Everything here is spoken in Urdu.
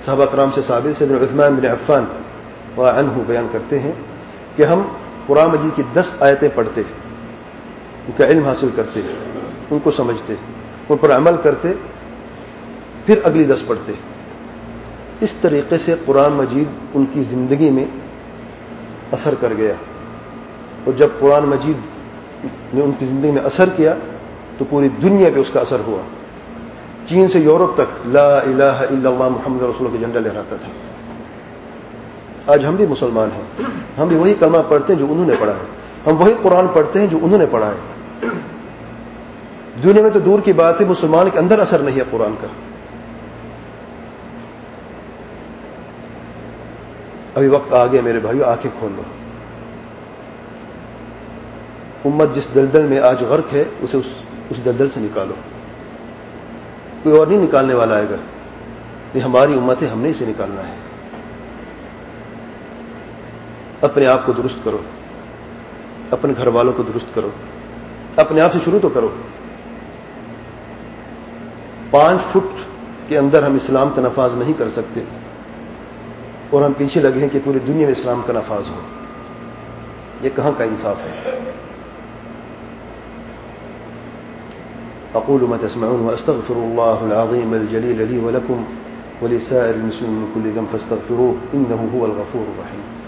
صحابہ کرام سے ثابت سیدنا عثمان بن عفان رضی اللہ عنہ بیان کرتے ہیں کہ ہم قرآن مجید کی 10 آیتیں پڑھتے، ان کا علم حاصل کرتے، ان کو سمجھتے، ان پر عمل کرتے، پھر اگلی 10 پڑھتے. اس طریقے سے قرآن مجید ان کی زندگی میں اثر کر گیا. اور جب قرآن مجید نے ان کی زندگی میں اثر کیا تو پوری دنیا پہ اس کا اثر ہوا. چین سے یورپ تک لا الہ الا اللہ محمد رسول اللہ کا جھنڈا لہراتا تھا. آج ہم بھی مسلمان ہیں، ہم بھی وہی کلمہ پڑھتے ہیں جو انہوں نے پڑھا ہے، ہم وہی قرآن پڑھتے ہیں جو انہوں نے پڑھا ہے. دنیا میں تو دور کی بات ہے، مسلمان کے اندر اثر نہیں ہے قرآن کا. ابھی وقت آ گیا میرے بھائیو، آنکھیں کھول لو. امت جس دلدل میں آج غرق ہے اسے اس دلدل سے نکالو. کوئی اور نہیں نکالنے والا آئے گا، یہ ہماری امت ہے، ہم نے اسے نکالنا ہے. اپنے آپ کو درست کرو، اپنے گھر والوں کو درست کرو، اپنے آپ سے شروع تو کرو. 5 فٹ کے اندر ہم اسلام کا نفاذ نہیں کر سکتے اور ہم پیچھے لگے ہیں کہ پوری دنیا میں اسلام کا نفاذ ہو. یہ کہاں کا انصاف ہے؟ اقول ما تسمعون واستغفر الله العظيم الجليل لي ولكم ولسائر المسلمين من كل ذنب فاستغفروه انه هو الغفور الرحيم.